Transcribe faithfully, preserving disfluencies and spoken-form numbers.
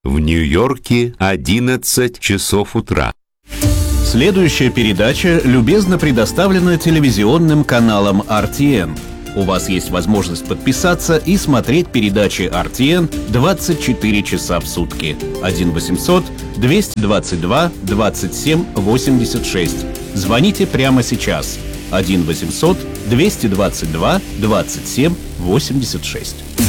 В Нью-Йорке одиннадцать часов утра. Следующая передача любезно предоставлена телевизионным каналом ар ти эн. У вас есть возможность подписаться и смотреть передачи ар ти эн двадцать четыре часа в сутки. один восемьсот двести двадцать два двадцать семь восемьдесят шесть. Звоните прямо сейчас. один восемьсот двести двадцать два двадцать семь восемьдесят шесть.